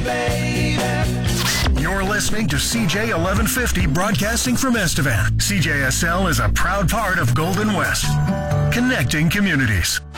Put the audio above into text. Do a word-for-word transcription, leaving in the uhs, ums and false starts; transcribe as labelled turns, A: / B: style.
A: baby. You're listening to C J eleven fifty broadcasting from Estevan. C J S L is a proud part of Golden West, connecting communities.